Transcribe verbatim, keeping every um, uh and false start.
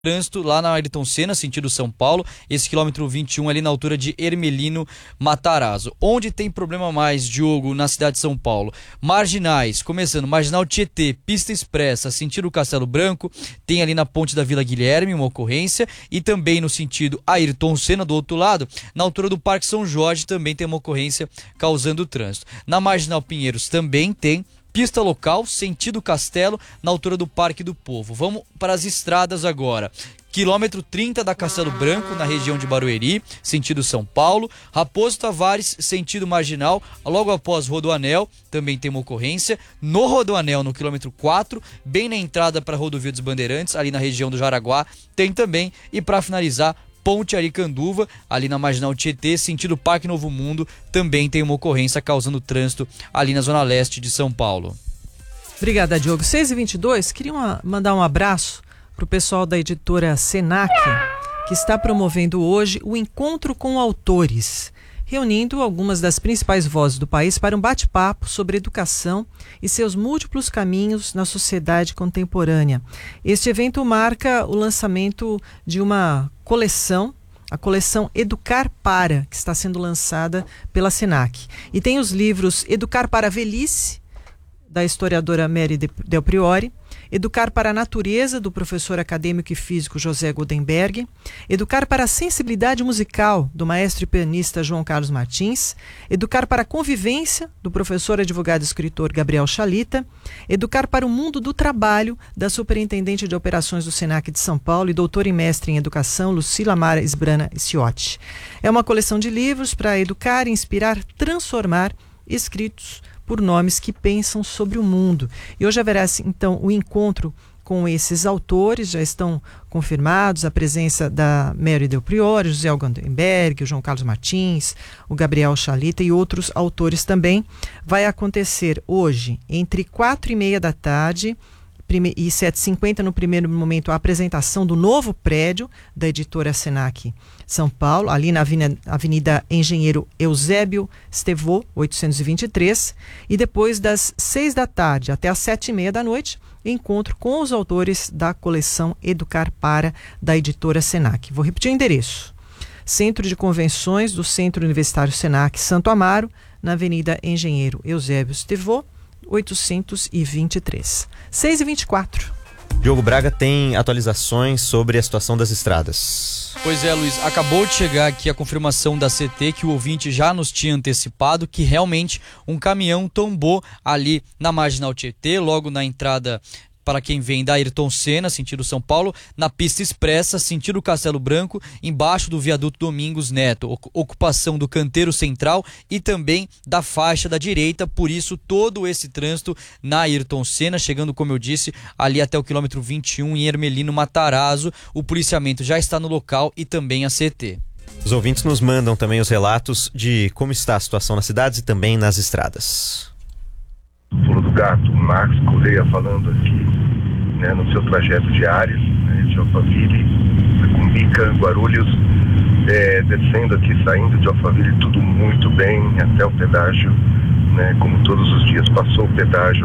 Trânsito lá na Ayrton Senna, sentido São Paulo, esse quilômetro vinte e um ali na altura de Hermelino Matarazzo. Onde tem problema mais, Diogo, na cidade de São Paulo? Marginais, começando, Marginal Tietê, pista expressa, sentido Castelo Branco, tem ali na ponte da Vila Guilherme uma ocorrência, e também no sentido Ayrton Senna, do outro lado, na altura do Parque São Jorge, também tem uma ocorrência causando trânsito. Na Marginal Pinheiros também tem pista local, sentido Castelo, na altura do Parque do Povo. Vamos para as estradas agora. Quilômetro trinta da Castelo Branco, na região de Barueri, sentido São Paulo. Raposo Tavares, sentido Marginal, logo após Rodoanel, também tem uma ocorrência. No Rodoanel, no quilômetro quatro, bem na entrada para a Rodovia dos Bandeirantes, ali na região do Jaraguá, tem também. E para finalizar, Ponte Aricanduva, ali na Marginal Tietê, sentido Parque Novo Mundo, também tem uma ocorrência causando trânsito ali na zona leste de São Paulo. Obrigada, Diogo. seis e vinte e dois, queria uma, mandar um abraço para o pessoal da editora Senac, que está promovendo hoje o Encontro com Autores, reunindo algumas das principais vozes do país para um bate-papo sobre educação e seus múltiplos caminhos na sociedade contemporânea. Este evento marca o lançamento de uma coleção, a coleção Educar Para, que está sendo lançada pela Senac. E tem os livros Educar para a Velhice, da historiadora Mary Del Priore, Educar para a Natureza, do professor acadêmico e físico José Goldenberg, Educar para a Sensibilidade Musical, do maestro e pianista João Carlos Martins, Educar para a Convivência, do professor, advogado e escritor Gabriel Chalita, Educar para o Mundo do Trabalho, da superintendente de operações do Senac de São Paulo e doutora e mestre em educação Lucila Mara Esbrana Sciotti. É uma coleção de livros para educar, inspirar, transformar, escritos por nomes que pensam sobre o mundo. E hoje haverá, então, o encontro com esses autores, já estão confirmados a presença da Mary Del Priore, José Goldenberg, o João Carlos Martins, o Gabriel Chalita e outros autores também. Vai acontecer hoje, entre quatro e meia da tarde e sete e cinquenta, no primeiro momento, a apresentação do novo prédio da editora Senac São Paulo, ali na Avenida, Avenida Engenheiro Eusébio Estevô, oitocentos e vinte e três, e depois das seis da tarde até as sete e meia da noite, encontro com os autores da coleção Educar Para, da editora Senac. Vou repetir o endereço: Centro de Convenções do Centro Universitário Senac Santo Amaro, na Avenida Engenheiro Eusébio Estevô, oitocentos e vinte e três. seis e vinte e quatro. Diogo Braga tem atualizações sobre a situação das estradas. Pois é, Luiz, acabou de chegar aqui a confirmação da C T, que o ouvinte já nos tinha antecipado, que realmente um caminhão tombou ali na Marginal Tietê, logo na entrada para quem vem da Ayrton Senna, sentido São Paulo, na pista expressa, sentido Castelo Branco, embaixo do viaduto Domingos Neto, ocupação do canteiro central e também da faixa da direita. Por isso, todo esse trânsito na Ayrton Senna, chegando, como eu disse, ali até o quilômetro vinte e um em Hermelino Matarazzo. O policiamento já está no local e também a C T. Os ouvintes nos mandam também os relatos de como está a situação nas cidades e também nas estradas. Pulo do Gato, Max Correia falando aqui, né, no seu trajeto diário, né, de Alphaville, Cumbica, Guarulhos, é, descendo aqui, saindo de Alphaville, tudo muito bem, até o pedágio, né, como todos os dias, passou o pedágio,